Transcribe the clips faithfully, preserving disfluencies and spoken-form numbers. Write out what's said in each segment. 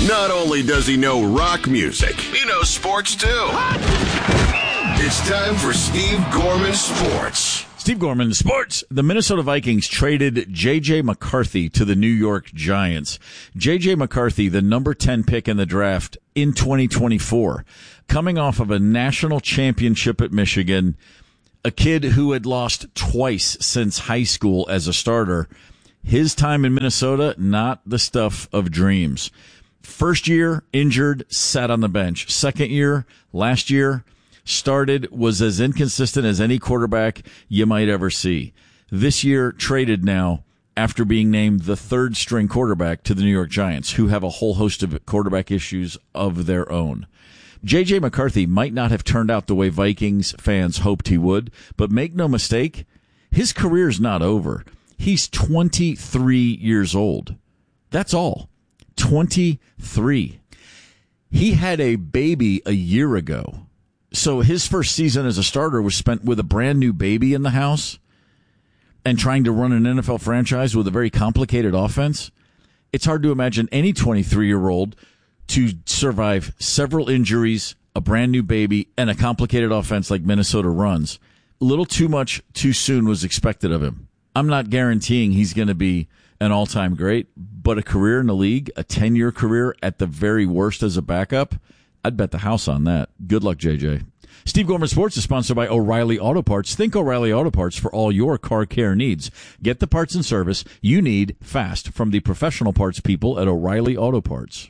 Not only does he know rock music, he knows sports too. It's time for Steve Gorman Sports. Steve Gorman, Sports. The Minnesota Vikings traded J J. McCarthy to the New York Giants. J J. McCarthy, the number ten pick in the draft in twenty twenty-four, coming off of a national championship at Michigan, a kid who had lost twice since high school as a starter. His time in Minnesota, not the stuff of dreams. First year, injured, sat on the bench. Second year, last year, started, was as inconsistent as any quarterback you might ever see. This year, traded now after being named the third string quarterback to the New York Giants, who have a whole host of quarterback issues of their own. J J. McCarthy might not have turned out the way Vikings fans hoped he would, but make no mistake, his career's not over. He's twenty-three years old. That's all. twenty-three. He had a baby a year ago. So his first season as a starter was spent with a brand new baby in the house and trying to run an N F L franchise with a very complicated offense. It's hard to imagine any twenty-three-year-old to survive several injuries, a brand new baby, and a complicated offense like Minnesota runs. A little too much too soon was expected of him. I'm not guaranteeing he's going to be an all-time great, but a career in the league, a ten-year career at the very worst as a backup, I'd bet the house on that. Good luck, J J. Steve Gorman Sports is sponsored by O'Reilly Auto Parts. Think O'Reilly Auto Parts for all your car care needs. Get the parts and service you need fast from the professional parts people at O'Reilly Auto Parts.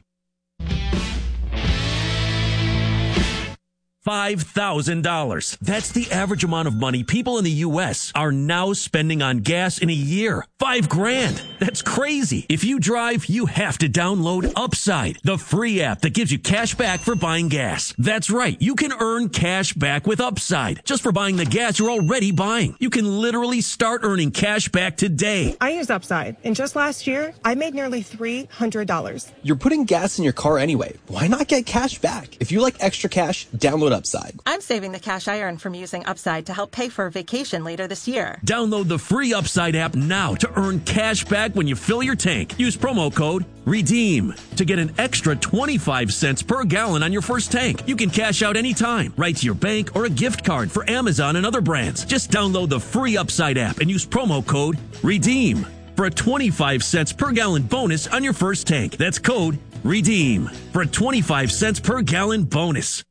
five thousand dollars. That's the average amount of money people in the U S are now spending on gas in a year. Five grand. That's crazy. If you drive, you have to download Upside, the free app that gives you cash back for buying gas. That's right. You can earn cash back with Upside just for buying the gas you're already buying. You can literally start earning cash back today. I use Upside, and just last year, I made nearly three hundred dollars. You're putting gas in your car anyway. Why not get cash back? If you like extra cash, download Upside. I'm saving the cash I earn from using Upside to help pay for a vacation later this year. Download the free Upside app now to earn cash back when you fill your tank. Use promo code REDEEM to get an extra twenty-five cents per gallon on your first tank. You can cash out anytime, right to your bank or a gift card for Amazon and other brands. Just download the free Upside app and use promo code REDEEM for a twenty-five cents per gallon bonus on your first tank. That's code REDEEM for a twenty-five cents per gallon bonus.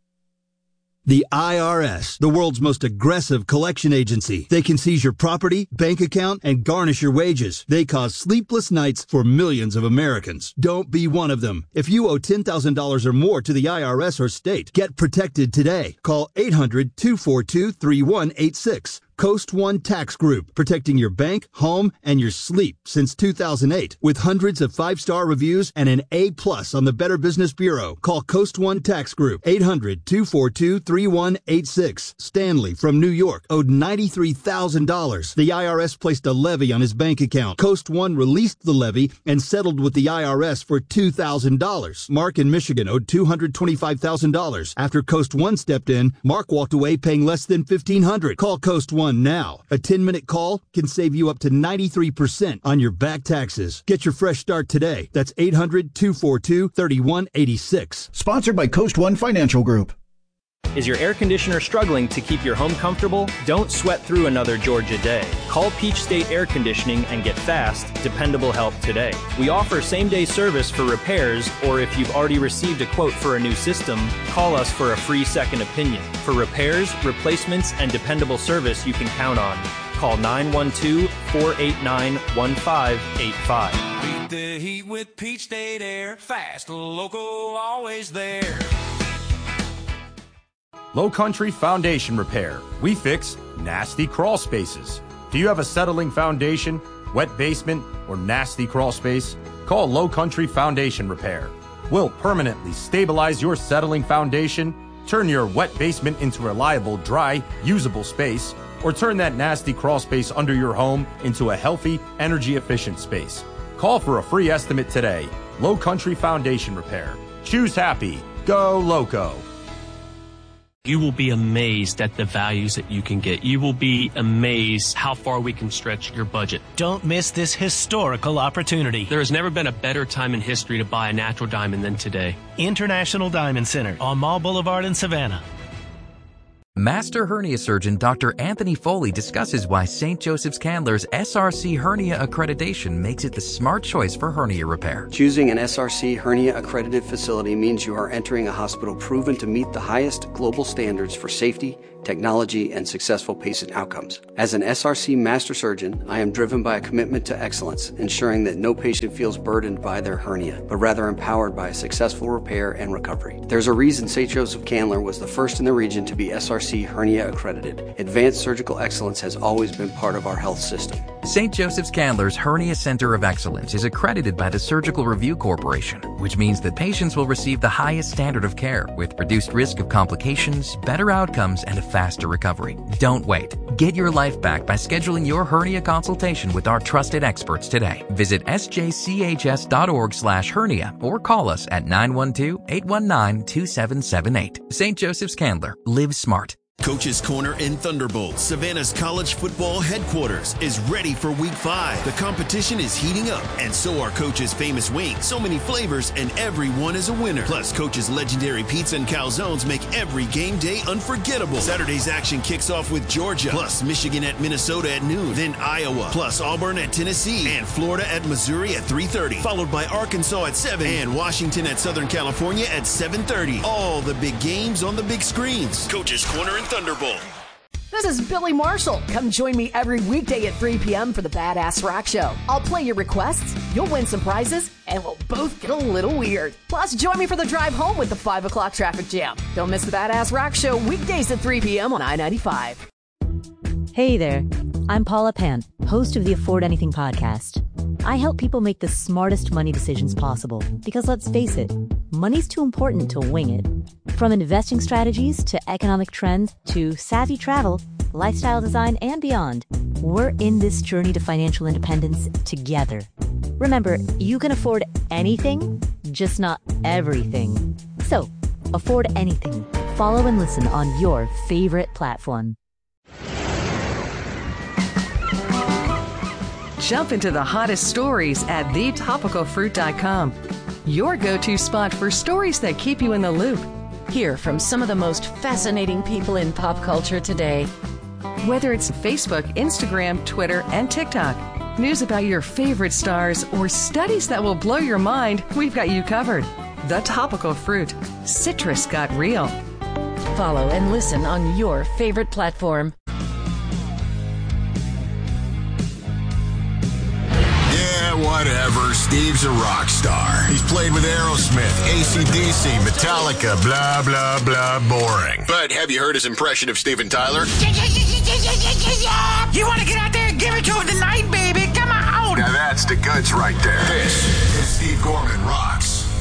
The I R S, the world's most aggressive collection agency. They can seize your property, bank account, and garnish your wages. They cause sleepless nights for millions of Americans. Don't be one of them. If you owe ten thousand dollars or more to the I R S or state, get protected today. Call eight hundred, two four two, three one eight six. Coast One Tax Group, protecting your bank, home, and your sleep since two thousand eight. With hundreds of five-star reviews and an A plus on the Better Business Bureau. Call Coast One Tax Group, eight hundred, two four two, three one eight six. Stanley from New York owed ninety-three thousand dollars. The I R S placed a levy on his bank account. Coast One released the levy and settled with the I R S for two thousand dollars. Mark in Michigan owed two hundred twenty-five thousand dollars. After Coast One stepped in, Mark walked away paying less than fifteen hundred dollars. Call Coast One now. A ten-minute call can save you up to ninety-three percent on your back taxes. Get your fresh start today. That's eight hundred, two four two, three one eight six. Sponsored by Coast One Financial Group. Is your air conditioner struggling to keep your home comfortable? Don't sweat through another Georgia day. Call Peach State Air Conditioning and get fast, dependable help today. We offer same-day service for repairs, or if you've already received a quote for a new system, call us for a free second opinion. For repairs, replacements, and dependable service you can count on, call nine one two, four eight nine, one five eight five. Beat the heat with Peach State Air. Fast, local, always there. Low Country Foundation Repair. We fix nasty crawl spaces. Do you have a settling foundation, wet basement, or nasty crawl space? Call Low Country Foundation Repair. We'll permanently stabilize your settling foundation, turn your wet basement into a reliable, dry, usable space, or turn that nasty crawl space under your home into a healthy, energy-efficient space. Call for a free estimate today. Low Country Foundation Repair. Choose happy. Go Loco. You will be amazed at the values that you can get. You will be amazed how far we can stretch your budget. Don't miss this historical opportunity. There has never been a better time in history to buy a natural diamond than today. International Diamond Center on Mall Boulevard in Savannah. Master hernia surgeon Doctor Anthony Foley discusses why Saint Joseph's Candler's S R C hernia accreditation makes it the smart choice for hernia repair. Choosing an S R C hernia accredited facility means you are entering a hospital proven to meet the highest global standards for safety, technology, and successful patient outcomes. As an S R C master surgeon, I am driven by a commitment to excellence, ensuring that no patient feels burdened by their hernia, but rather empowered by a successful repair and recovery. There's a reason Saint Joseph Candler was the first in the region to be S R C hernia accredited. Advanced surgical excellence has always been part of our health system. Saint Joseph's Candler's Hernia Center of Excellence is accredited by the Surgical Review Corporation, which means that patients will receive the highest standard of care with reduced risk of complications, better outcomes, and a faster recovery. Don't wait. Get your life back by scheduling your hernia consultation with our trusted experts today. Visit s j c h s dot org slash hernia or call us at nine one two, eight one nine, two seven seven eight. Saint Joseph's Candler. Live smart. Coach's Corner in Thunderbolt, Savannah's college football headquarters, is ready for week five. The competition is heating up, and so are Coach's famous wings. So many flavors, and everyone is a winner. Plus, Coach's legendary pizza and calzones make every game day unforgettable. Saturday's action kicks off with Georgia, plus Michigan at Minnesota at noon, then Iowa, plus Auburn at Tennessee, and Florida at Missouri at three thirty, followed by Arkansas at seven, and Washington at Southern California at seven thirty. All the big games on the big screens. Coach's Corner in Thunderbolt. This is Billy Marshall. Come join me every weekday at three p.m. for the Badass Rock Show. I'll play your requests, you'll win some prizes, and we'll both get a little weird. Plus, join me for the drive home with the five o'clock traffic jam. Don't miss the Badass Rock Show weekdays at three p.m. on I ninety-five. Hey there, I'm Paula Pant, host of the Afford Anything podcast. I help people make the smartest money decisions possible because, let's face it, money's too important to wing it. From investing strategies to economic trends to savvy travel, lifestyle design, and beyond, we're in this journey to financial independence together. Remember, you can afford anything, just not everything. So, afford anything. Follow and listen on your favorite platform. Jump into the hottest stories at the topical fruit dot com. Your go-to spot for stories that keep you in the loop. Hear from some of the most fascinating people in pop culture today. Whether it's Facebook, Instagram, Twitter, and TikTok, news about your favorite stars, or studies that will blow your mind, we've got you covered. The Topical Fruit. Citrus got real. Follow and listen on your favorite platform. Whatever, Steve's a rock star. He's played with Aerosmith, A C D C, Metallica, blah, blah, blah, boring. But have you heard his impression of Steven Tyler? You want to get out there and give it to him tonight, baby? Come on! Now that's the goods right there. This is Steve Gorman Rocks.